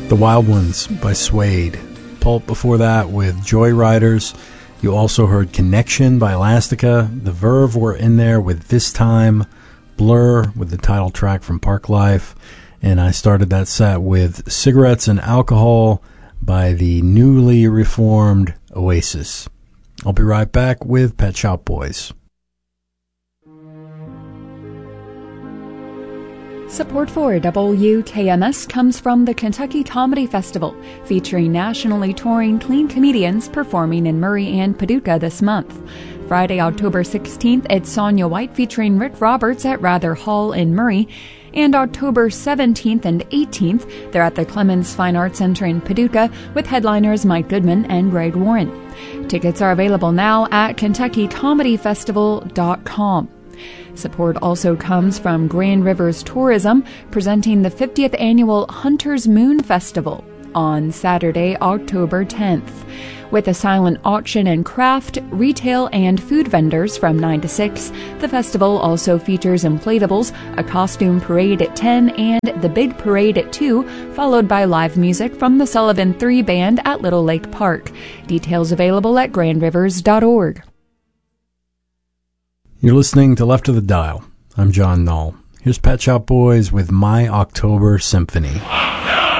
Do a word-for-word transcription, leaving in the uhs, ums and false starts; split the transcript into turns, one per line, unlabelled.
The Wild Ones by Suede. Pulp before that with Joyriders. You also heard Connection by Elastica. The Verve were in there with This Time. Blur with the title track from Parklife. And I started that set with Cigarettes and Alcohol by the newly reformed Oasis. I'll be right back with Pet Shop Boys.
Support for W K M S comes from the Kentucky Comedy Festival, featuring nationally touring clean comedians performing in Murray and Paducah this month. Friday, October sixteenth, it's Sonia White featuring Rick Roberts at Rather Hall in Murray. And October seventeenth and eighteenth, they're at the Clemens Fine Arts Center in Paducah with headliners Mike Goodman and Greg Warren. Tickets are available now at kentucky comedy festival dot com. Support also comes from Grand Rivers Tourism, presenting the fiftieth Annual Hunter's Moon Festival on Saturday, October tenth. With a silent auction and craft, retail, and food vendors from nine to six, the festival also features inflatables, a costume parade at ten, and the big parade at two, followed by live music from the Sullivan three Band at Little Lake Park. Details available at grand rivers dot org.
You're listening to Left of the Dial. I'm John Null. Here's Pet Shop Boys with My October Symphony.